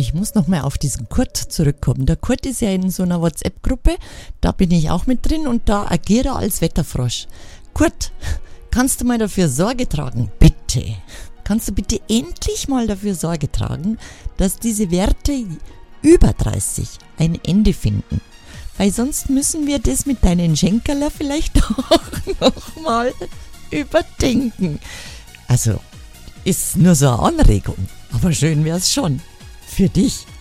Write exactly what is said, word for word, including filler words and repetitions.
ich muss nochmal auf diesen Kurt zurückkommen. Der Kurt ist ja in so einer WhatsApp-Gruppe, da bin ich auch mit drin und da agiert er als Wetterfrosch. Kurt, kannst du mal dafür Sorge tragen? Bitte. Kannst du bitte endlich mal dafür Sorge tragen, dass diese Werte über dreißig ein Ende finden? Weil sonst müssen wir das mit deinen Schenkerler vielleicht auch nochmal überdenken. Also, ist nur so eine Anregung, aber schön wär's schon. Für dich.